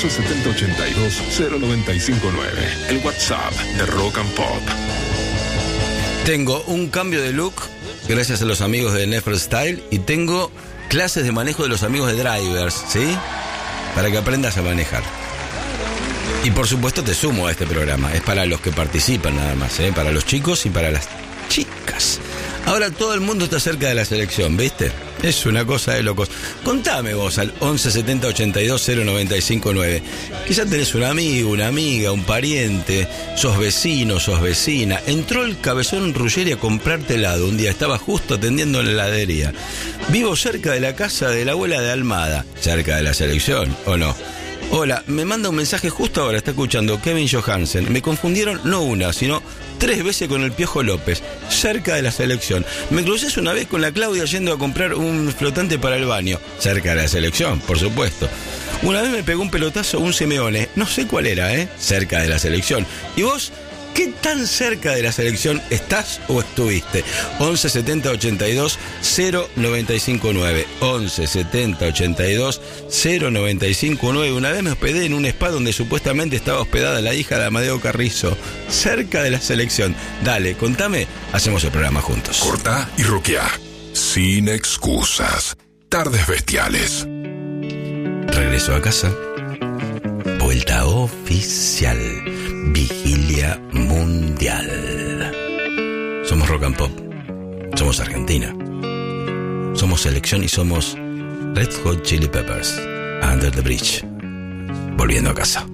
117082-0959. El WhatsApp de Rock and Pop. Tengo un cambio de look gracias a los amigos de Nefer Style y tengo clases de manejo de los amigos de Drivers, ¿sí? Para que aprendas a manejar. Y por supuesto te sumo a este programa. Es para los que participan nada más, ¿eh? Para los chicos y para las chicas. Ahora todo el mundo está cerca de la selección, ¿viste? Es una cosa de locos. Contame vos al 1170 82 0959. Quizás tenés un amigo, una amiga, un pariente, sos vecino, sos vecina. Entró el cabezón Ruggeri a comprarte helado. Un día estaba justo atendiendo en la heladería. Vivo cerca de la casa de la abuela de Almada. ¿Cerca de la selección o no? Hola, me manda un mensaje justo ahora, está escuchando Kevin Johansen. Me confundieron no una, sino 3 veces con el Piojo López, cerca de la selección. Me crucé una vez con la Claudia yendo a comprar un flotante para el baño, cerca de la selección, por supuesto. Una vez me pegó un pelotazo un Simeone, no sé cuál era, cerca de la selección. ¿Y vos? ¿Qué tan cerca de la selección estás o estuviste? 11 70 82 0959. 11 70 82 0959. Una vez me hospedé en un spa donde supuestamente estaba hospedada la hija de Amadeo Carrizo, cerca de la selección. Dale, contame, hacemos el programa juntos. Cortá y roqueá, sin excusas. Tardes Bestiales. Regreso a casa. Vuelta oficial. Vigilia mundial. Somos Rock and Pop. Somos Argentina. Somos selección y somos Red Hot Chili Peppers. Under the Bridge. Volviendo a casa.